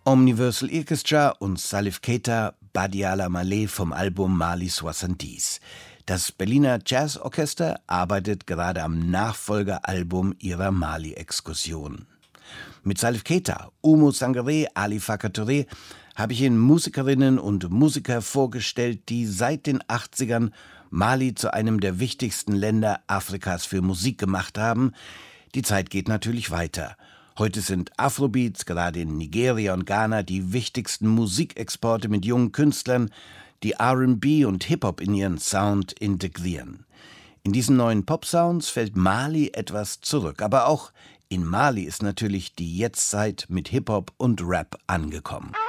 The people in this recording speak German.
Omniversal Orchestra und Salif Keita, Badiala Malé vom Album Mali 70. Das Berliner Jazzorchester arbeitet gerade am Nachfolgealbum ihrer Mali-Exkursion. Mit Salif Keita, Oumou Sangaré, Ali Farka Touré habe ich Ihnen Musikerinnen und Musiker vorgestellt, die seit den 80ern Mali zu einem der wichtigsten Länder Afrikas für Musik gemacht haben. Die Zeit geht natürlich weiter. Heute sind Afrobeats, gerade in Nigeria und Ghana, die wichtigsten Musikexporte mit jungen Künstlern, die R&B und Hip-Hop in ihren Sound integrieren. In diesen neuen Pop-Sounds fällt Mali etwas zurück, aber auch in Mali ist natürlich die Jetztzeit mit Hip-Hop und Rap angekommen.